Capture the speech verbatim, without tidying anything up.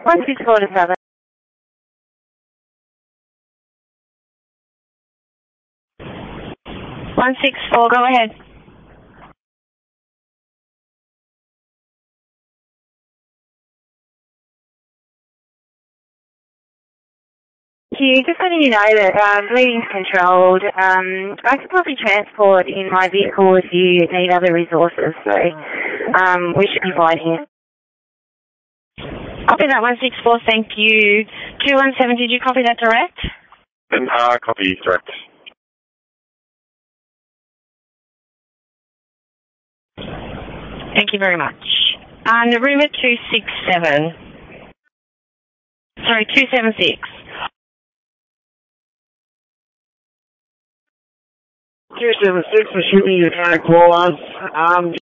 one six four to seven. one six four, go ahead. You just letting you know that um, bleeding's controlled. Um, I can probably transport in my vehicle if you need other resources, so um, we should be fine here. Copy that one six four, thank you. two one seven, did you copy that direct? Uh, copy direct. Thank you very much. Um, Narooma two six seven. Sorry, two seven six. two seven six, assuming you trying to call us. Um,